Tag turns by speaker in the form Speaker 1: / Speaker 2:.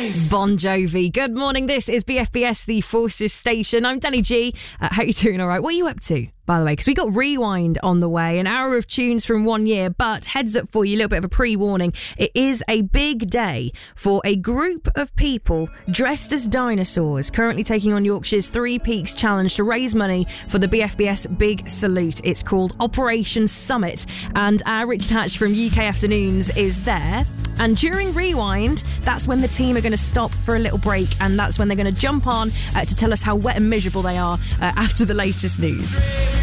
Speaker 1: life.
Speaker 2: Bon Jovi. Good morning. This is BFBS, the Forces Station. I'm Danny G. How you doing? All right. What are you up to, by the way? Because we got Rewind on the way, an hour of tunes from 1 year. But heads up for you, a little bit of a pre-warning. It is a big day for a group of people dressed as dinosaurs, currently taking on Yorkshire's Three Peaks Challenge to raise money for the BFBS Big Salute. It's called Operation Summit, and our Richard Hatch from UK Afternoons is there. And during Rewind, that's when the team are going to stop for a little break, and that's when they're going to jump on to tell us how wet and miserable they are after the latest news.